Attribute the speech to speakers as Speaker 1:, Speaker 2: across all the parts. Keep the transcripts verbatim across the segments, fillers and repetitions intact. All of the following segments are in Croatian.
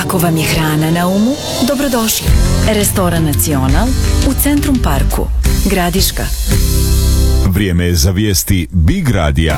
Speaker 1: Ako vam je hrana na umu, dobrodošli. Restoran Nacional u Centrum Parku, Gradiška.
Speaker 2: Vrijeme je za vijesti Big Radija.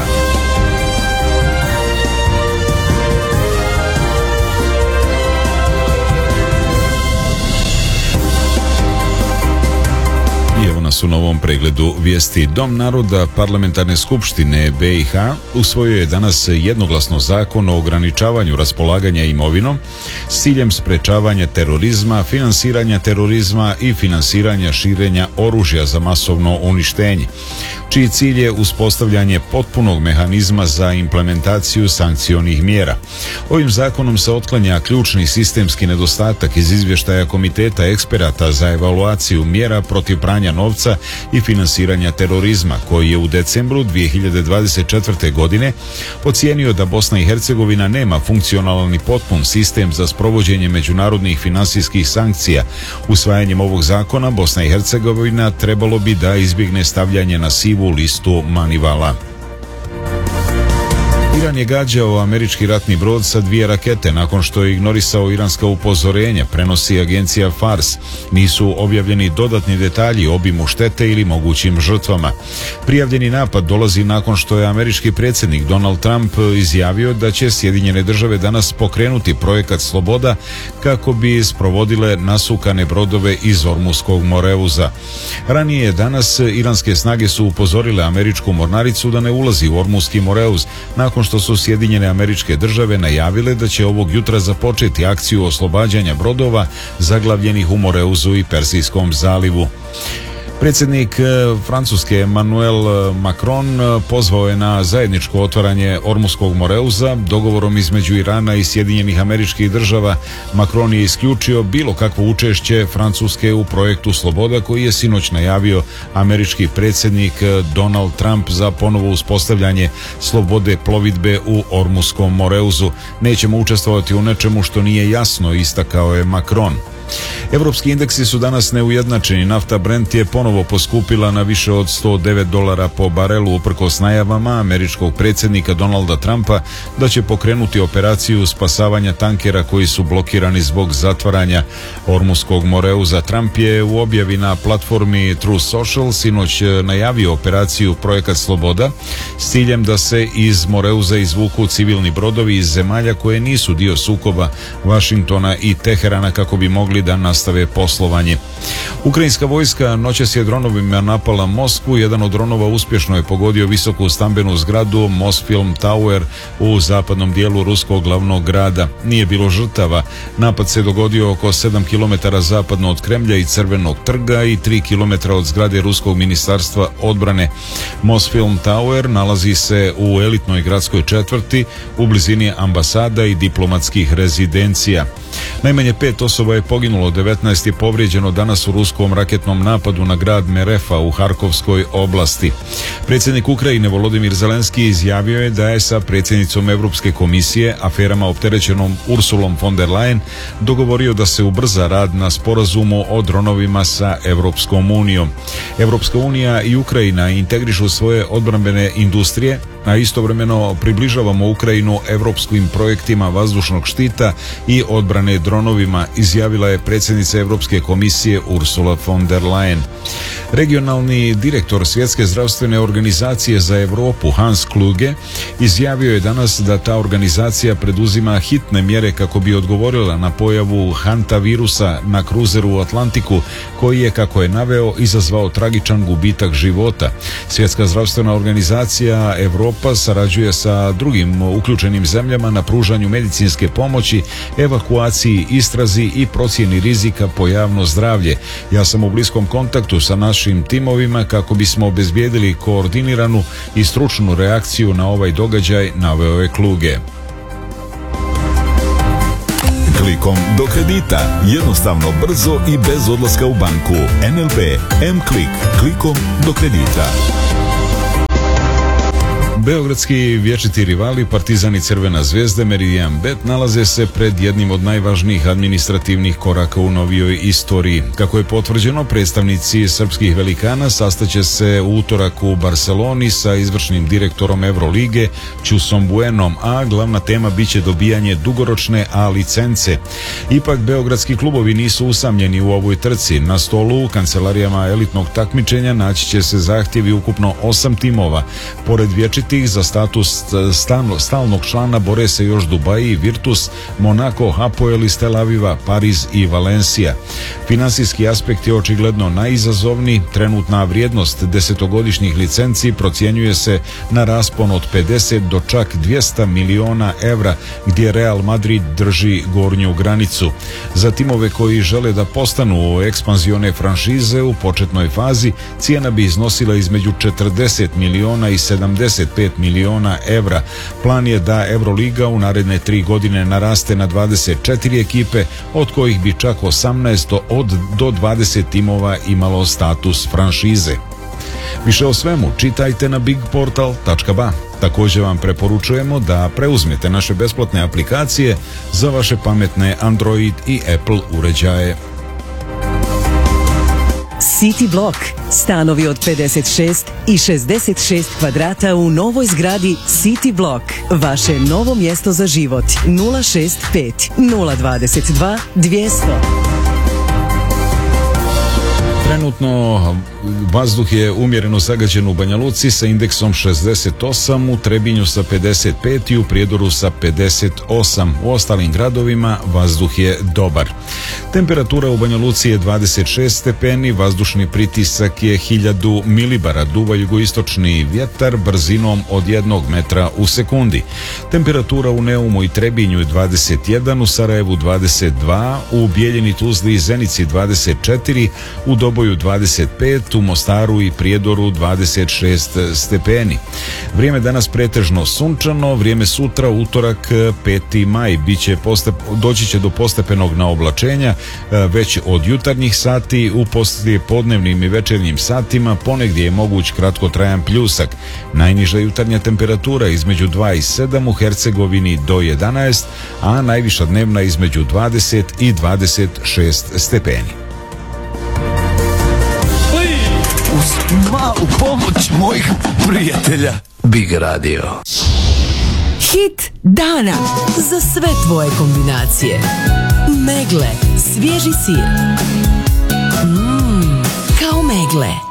Speaker 2: I evo nas u novom pregledu vijesti. Dom naroda Parlamentarne skupštine B i H usvojio je danas jednoglasno zakon o ograničavanju raspolaganja imovinom s ciljem sprečavanja terorizma, finansiranja terorizma i finansiranja širenja oružja za masovno uništenje, čiji cilj je uspostavljanje potpunog mehanizma za implementaciju sankcionih mjera. Ovim zakonom se otklanja ključni sistemski nedostatak iz izvještaja Komiteta eksperata za evaluaciju mjera protiv pranja novca i finansiranja terorizma, koji je u decembru dvije hiljade dvadeset četvrte. godine ocijenio da Bosna i Hercegovina nema funkcionalan i potpun sistem za sprovođenje međunarodnih finansijskih sankcija. Usvajanjem ovog zakona Bosna i Hercegovina trebalo bi da izbjegne stavljanje na sivu listu Manivala. Iran je gađao američki ratni brod sa dvije rakete nakon što je ignorisao iranska upozorenja, prenosi agencija Fars. Nisu objavljeni dodatni detalji o obimu štete ili mogućim žrtvama. Prijavljeni napad dolazi nakon što je američki predsjednik Donald Trump izjavio da će Sjedinjene države danas pokrenuti projekat Sloboda kako bi sprovodile nasukane brodove iz Ormuskog moreuza. Ranije danas iranske snage su upozorile američku mornaricu da ne ulazi u Ormuski moreuz, nakon što su Sjedinjene Američke Države najavile da će ovog jutra započeti akciju oslobađanja brodova zaglavljenih u Moreuzu i Persijskom zalivu. Predsjednik Francuske Emmanuel Macron pozvao je na zajedničko otvaranje Ormuskog moreuza. Dogovorom između Irana i Sjedinjenih Američkih Država Macron je isključio bilo kakvo učešće Francuske u projektu Sloboda, koji je sinoć najavio američki predsjednik Donald Trump za ponovo uspostavljanje slobode plovidbe u Ormuskom moreuzu. Nećemo učestvovati u nečemu što nije jasno, istakao je Macron. Evropski indeksi su danas neujednačeni. Nafta Brent je ponovo poskupila na više od sto devet dolara po barelu uprkos najavama američkog predsjednika Donalda Trumpa da će pokrenuti operaciju spasavanja tankera koji su blokirani zbog zatvaranja Ormuskog moreuza. Trump je u objavi na platformi Truth Social sinoć najavio operaciju Projekat Sloboda s ciljem da se iz moreuza izvuku civilni brodovi iz zemalja koje nisu dio sukoba Vašingtona i Teherana kako bi mogli da nastave poslovanje. Ukrajinska vojska noćas je dronovima napala Moskvu. Jedan od dronova uspješno je pogodio visoku stambenu zgradu Mosfilm Tower u zapadnom dijelu ruskog glavnog grada. Nije bilo žrtava. Napad se dogodio oko sedam kilometara zapadno od Kremlja i Crvenog trga i tri kilometra od zgrade ruskog ministarstva odbrane. Mosfilm Tower nalazi se u elitnoj gradskoj četvrti u blizini ambasada i diplomatskih rezidencija. Najmanje pet osoba je poginulo, devetnaest je povrijeđeno danas u ruskom raketnom napadu na grad Merefa u Harkovskoj oblasti. Predsjednik Ukrajine Volodimir Zelenski izjavio je da je sa predsjednicom Europske komisije, aferama opterećenom Ursulom von der Leyen, dogovorio da se ubrza rad na sporazumu o dronovima sa Europskom unijom. Europska unija i Ukrajina integrišu svoje odbrambene industrije, a istovremeno približavamo Ukrajinu europskim projektima vazdušnog štita i odbrane dronovima, izjavila je predsjednica Europske komisije Ursula von der Leyen. Regionalni direktor Svjetske zdravstvene organizacije za Europu Hans Kluge izjavio je danas da ta organizacija preduzima hitne mjere kako bi odgovorila na pojavu hantavirusa na kruzeru u Atlantiku, koji je, kako je naveo, izazvao tragičan gubitak života. Svjetska zdravstvena organizacija Europa sarađuje sa drugim uključenim zemljama na pružanju medicinske pomoći, evakuaciji, istrazi i procjeni rizika po javno zdravlje. Ja sam u bliskom kontaktu sa našim timovima kako bismo obezbijedili koordiniranu i stručnu reakciju na ovaj događaj, naveo je Kluge.
Speaker 3: Klikom do kredita. Jednostavno, brzo i bez odlaska u banku. N L B M-Klik. Klikom do kredita.
Speaker 2: Beogradski vječiti rivali Partizan i Crvena zvezda Meridian Bet nalaze se pred jednim od najvažnijih administrativnih koraka u novijoj istoriji. Kako je potvrđeno, predstavnici srpskih velikana sastaće se u utorak u Barceloni sa izvršnim direktorom Evrolige Ćusom Buenom, a glavna tema biće dobijanje dugoročne A licence. Ipak beogradski klubovi nisu usamljeni u ovoj trci. Na stolu u kancelarijama elitnog takmičenja naći će se zahtjevi ukupno osam timova. Pored vječitih za status stalnog člana bore se još Dubai, Virtus, Monaco, Hapoel iz Tel Aviva, Pariz i Valencija. Finansijski aspekt je očigledno najizazovniji. Trenutna vrijednost desetogodišnjih licenci procjenjuje se na raspon od pedeset do čak dvjesto miliona evra, gdje Real Madrid drži gornju granicu. Za timove koji žele da postanu ekspanzione franšize u početnoj fazi, cijena bi iznosila između četrdeset miliona i sedamdeset pet miliona evra. Plan je da Evroliga u naredne tri godine naraste na dvadeset četiri ekipe, od kojih bi čak osamnaest od do dvadeset timova imalo status franšize. Više o svemu čitajte na big portal tačka ba. Također vam preporučujemo da preuzmete naše besplatne aplikacije za vaše pametne Android i Apple uređaje.
Speaker 4: City Block. Stanovi od pedeset šest i šezdeset šest kvadrata u novoj zgradi City Block. Vaše novo mjesto za život. nula šest pet nula dvadeset dva dvjesto.
Speaker 2: Trenutno vazduh je umjereno zagađen u Banja Luci sa indeksom šezdeset osam, u Trebinju sa pedeset pet i u Prijedoru sa pedeset osam. U ostalim gradovima vazduh je dobar. Temperatura u Banja Luci je dvadeset šest stepeni, vazdušni pritisak je hiljadu milibara, duva jugoistočni vjetar brzinom od jednog metra u sekundi. Temperatura u Neumu i Trebinju je dvadeset jedan, u Sarajevu dvadeset dva, u Bijeljini, Tuzli i Zenici dvadeset četiri, u Doboju dvadeset pet, u Mostaru i Prijedoru dvadeset šest stepeni. Vrijeme danas pretežno sunčano, vrijeme sutra, utorak peti maj, biće postep, doći će do postepenog naoblačenja već od jutarnjih sati, u poslije podnevnim i večernjim satima ponegdje je moguć kratkotrajan pljusak. Najniža jutarnja temperatura između dva i sedam, u Hercegovini do jedanaest, a najviša dnevna između dvadeset i dvadeset šest stepeni.
Speaker 5: Uz malu pomoć mojih prijatelja Big Radio.
Speaker 4: Hit dana za sve tvoje kombinacije. Megle, svježi sir. Mmm, kao megle.